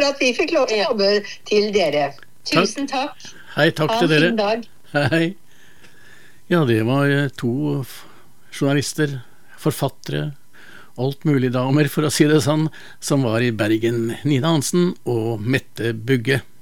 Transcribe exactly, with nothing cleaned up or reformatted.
for at vi fikk lov til å komme til dere. Tusen takk. Hei, takk Ha til en dere. fin dag. Hei. Ja, det var to f- journalister, forfattere, alt mulig damer, for å si det sånn, som var i Bergen. Nina Hansen og Mette Bugge.